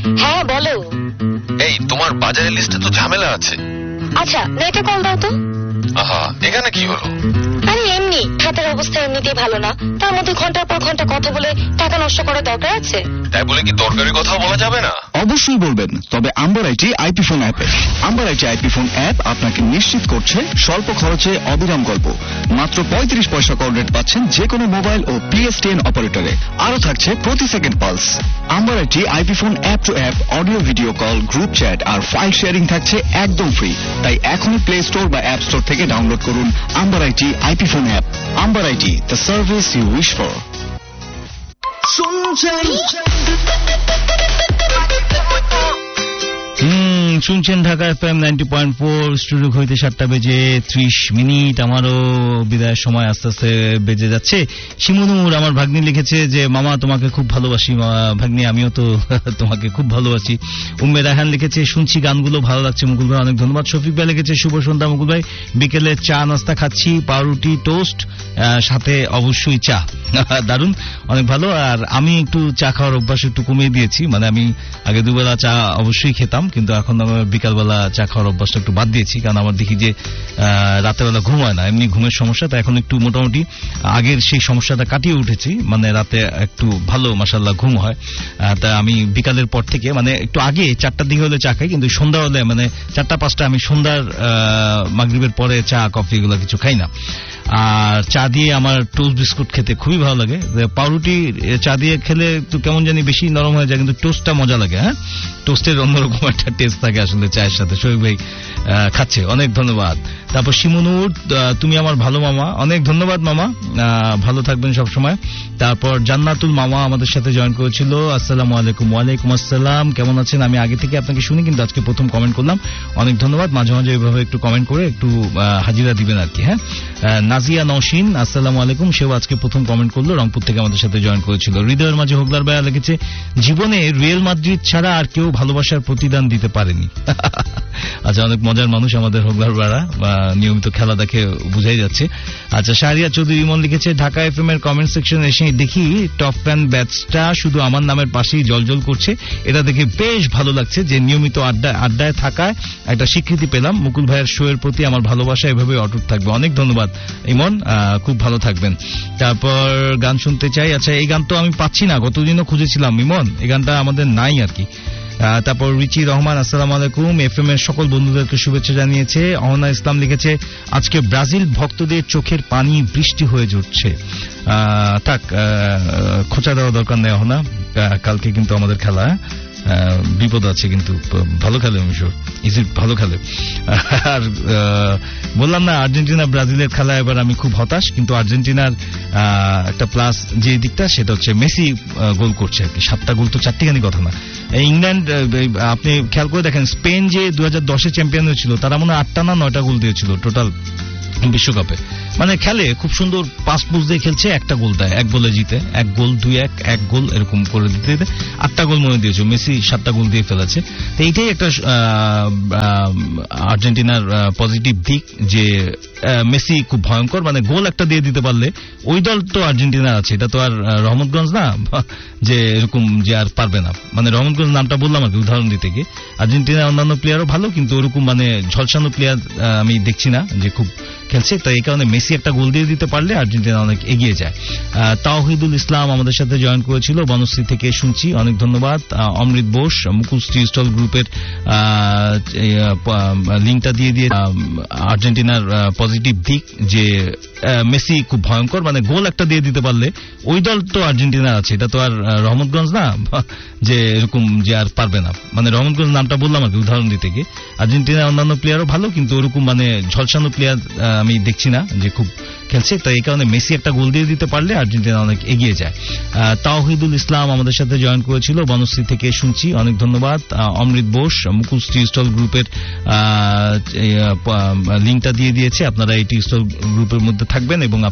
হ্যাঁ বলো। এই তোমার বাজারের লিস্টে তো ঝামেলা আছে। আচ্ছা নেটে কল দাও তো। আহা, এখানে কি হলো? আরে এমনি, হাতের অবস্থা এমনিতেই ভালো না, তার মধ্যে ঘন্টার পর ঘন্টা কথা বলে টাকা নষ্ট করার দরকার আছে? তাই বলে কি দরকারি কথা বলা যাবে না? অবশ্যই বলবেন, তবে আম্বার আইটি আইপি ফোন অ্যাপে। Amber IT IP phone app আপনাকে নিশ্চিত করছে স্বল্প খরচে অবিরাম গল্প। মাত্র 35 পয়সা কল রেট পাচ্ছেন যে কোনো মোবাইল ও PSTN অপারেটরে। আরো থাকছে প্রতি second pulse. Amber IT IP phone app two app audio video call, group chat R file sharing থাকছে একদম ফ্রি। তাই এখনই প্লে স্টোর বা অ্যাপ স্টোর থেকে ডাউনলোড করুন amber IT IP phone app. Amber IT, the service you wish for. শুনছেন Dhaka FM 90.4, studio হইতে 7টা বেজে 30 মিনিট। আমারও বিদায়ের সময় আস্তে আস্তে বেজে যাচ্ছে। শিমুনুর আমার ভাগ্নি লিখেছে যে মামা তোমাকে খুব ভালোবাসি। ভাগ্নি আমিও তো তোমাকে খুব ভালোবাসি। উম্মে রায়হান লিখেছে শুনছি গানগুলো ভালো লাগছে মুকুল ভাই, অনেক ধন্যবাদ। শফিক ভাই লিখেছে শুভ সন্ধ্যা মুকুল ভাই, বিকেলে চা নাস্তা খাচ্ছি, পাউরুটি টোস্ট সাথে অবশ্যই চা। দারুণ, অনেক ভালো। আর আমি একটু চা খাওয়ার অভ্যাস একটু কমিয়ে দিয়েছি, মানে আমি আগে দুবেলা চা অবশ্যই খেতাম, কিন্তু এখন আমার বিকালবেলা চা খাওয়ার অভ্যাসটা একটু বাদ দিয়েছি, কারণ আমার দেখি যে রাতেবেলা ঘুম হয় না, এমনি ঘুমের সমস্যা। তাই এখন একটু মোটামুটি আগের সেই সমস্যাটা কাটিয়ে উঠেছি, মানে রাতে একটু ভালো মাশাআল্লাহ ঘুম হয়। তা আমি বিকালের পর থেকে মানে একটু আগে 4টার দিকে হলে চা খাই, কিন্তু সন্ধ্যা হলে মানে 4টা-5টা আমি সন্ধ্যার মাগরিবের পরে চা কফি এগুলো কিছু খাই না। আর চা দিয়ে আমার টোস্ট বিস্কুট খেতে খুবই ভালো লাগে। পাউরুটি চা দিয়ে খেলে একটু কেমন জানি বেশি নরম হয়ে যায়, কিন্তু টোস্টটা মজা লাগে। হ্যাঁ, টোস্টের অন্যরকম একটা টেস্ট থাকে আসলে চায়ের সাথে। শরীফ ভাই খাচ্ছে, অনেক ধন্যবাদ। তারপর শিমুনুর, তুমি আমার ভালো মামা, অনেক ধন্যবাদ মামা, ভালো থাকবেন সব সময়। তারপর জান্নাতুল মামা আমাদের সাথে জয়েন করেছিল। আসসালামু আলাইকুম। ওয়ালাইকুম আসসালাম, কেমন আছেন? আমি আগে থেকে আপনাকে শুনি, কিন্তু আজকে প্রথম কমেন্ট করলাম, অনেক ধন্যবাদ। মাঝে মাঝে এইভাবে একটু কমেন্ট করে একটু হাজিরা দিবেন আর কি। হ্যাঁ, নাজিয়া নওশিন আসসালামু আলাইকুম, সেও আজকে প্রথম কমেন্ট করলো, রংপুর থেকে আমাদের সাথে জয়েন করেছিল। হৃদয়ের মাঝে হোগলার ভাইয়া লিখেছে জীবনে রিয়াল মাদ্রিদ ছাড়া আর কেউ ভালোবাসার প্রতিদান দিতে পারেনি। আচ্ছা, অনেক মজার মানুষ আমাদের হোগলার ভাইয়া, নিয়মিত খেলা দেখে বুঝাই যাচ্ছে। আচ্ছা, শাহরিয়া চৌধুরী ইমন লিখেছে ঢাকা FM এর কমেন্ট সেকশনে এসে দেখি টপ ফ্যান ব্যাচটা শুধু আমার নামের পাশেই জলজল করছে, এটা দেখে বেশ ভালো লাগছে যে নিয়মিত আড্ডায় থাকায় একটা স্বীকৃতি পেলাম। মুকুল ভাইয়ের শো এর প্রতি আমার ভালোবাসা এভাবে অটুট থাকবে। অনেক ধন্যবাদ ইমন, খুব ভালো থাকবেন। তারপর গান শুনতে চাই। আচ্ছা, এই গান তো আমি পাচ্ছি না, গতদিনও খুঁজেছিলাম ইমন, এই গানটা আমাদের নাই আর কি। তারপর রিচি রহমান আসসালামু আলাইকুম, FM এর সকল বন্ধুদেরকে শুভেচ্ছা জানিয়েছে। অহনা ইসলাম লিখেছে আজকে ব্রাজিল ভক্তদের চোখের পানি বৃষ্টি হয়ে ঝরছে। থাক, খোঁচা দেওয়া দরকার নেই অহনা, কালকে কিন্তু আমাদের খেলা, বিপদ আছে, কিন্তু ভালো খেলে মিশর, ইজিপ্ট ভালো খেলে। আর বললাম না আর্জেন্টিনা ব্রাজিলের খেলা এবার আমি খুব হতাশ, কিন্তু আর্জেন্টিনার একটা প্লাস যে দিকটা সেটা হচ্ছে মেসি গোল করছে আর কি। 7টা গোল তো চারটিখানি কথা না। ইংল্যান্ড, আপনি খেয়াল করে দেখেন, স্পেন যে 2010-এ চ্যাম্পিয়ন হয়েছিল তারা মনে হয় 8টা না 9টা গোল দিয়েছিল টোটাল বিশ্বকাপে। মানে খেলে খুব সুন্দর, পাস পুশ দিয়ে খেলছে, একটা গোল দেয়, 1 গোলে জিতে, 1 গোল 2-1 1 গোল এরকম করে দিতে 8টা গোল মনে দিয়েছে। মেসি 7টা গোল দিয়ে ফেলেছে। তো এইটাই একটা আর্জেন্টিনার পজিটিভ দিক, যে মেসি খুব ভয়ঙ্কর, মানে গোল একটা দিয়ে দিতে পারলে ওই দল তো আর্জেন্টিনার আছে, এটা তো আর রহমতগঞ্জ না যে এরকম যে আর পারবে না। মানে রহমতগঞ্জ নামটা বললাম আর কি উদাহরণ দিতে গিয়ে। আর্জেন্টিনার অন্যান্য প্লেয়ারও ভালো, কিন্তু ওরকম মানে ঝলসানো প্লেয়ার আমি দেখছি না যে খুব খেলছে। তো এই কারণে মেসি একটা গোল দিয়ে দিতে পারলে আর্জেন্টিনা অনেক এগিয়ে যায়। তাওহিদুল ইসলাম আমাদের সাথে জয়েন করেছিল, বনশ্রী থেকে শুনছি, অনেক ধন্যবাদ। অমৃত বোস মুকুল টি স্টল গ্রুপের লিঙ্কটা দিয়ে দিয়ে আর্জেন্টিনার পজিটিভ দিক, যে মেসি খুব ভয়ঙ্কর, মানে গোল একটা দিয়ে দিতে পারলে ওই দল তো আর্জেন্টিনার আছে, এটা তো আর রহমতগঞ্জ না যে এরকম যে আর পারবে না। মানে রহমতগঞ্জ নামটা বললাম আর কি উদাহরণ দিতে গিয়ে। আর্জেন্টিনার অন্যান্য প্লেয়ারও ভালো, কিন্তু ওরকম মানে ঝলসানো প্লেয়ার আমি দেখছি না যে খুব খেলছে। তো এই কারণে মেসি একটা গোল দিয়ে দিতে পারলে আর্জেন্টিনা অনেক এগিয়ে যায়। তাওহিদুল ইসলাম আমাদের সাথে জয়েন করেছিল, বনশ্রী থেকে শুনছি, অনেক ধন্যবাদ। অমৃত বোস মুকুল টি স্টল গ্রুপের লিঙ্কটা দিয়ে দিয়েছে, আপনারা এই টি স্টল গ্রুপের মধ্যে থাকবেন এবং